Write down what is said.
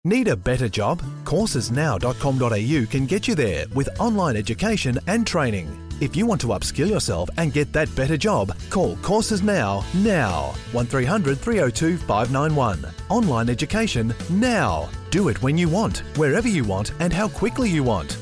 Need a better job? Coursesnow.com.au can get you there with online education and training. If you want to upskill yourself and get that better job, call Courses Now. 1300 302 591. Online education now. Do it when you want, wherever you want, and how quickly you want.